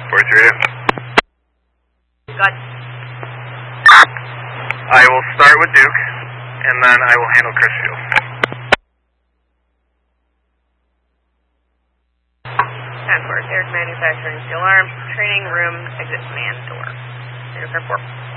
432. Got. I will start with Duke, and then I will handle Chrisfield. Eric Manufacturing Steel Arms, training room, exit man door. Aircraft 4.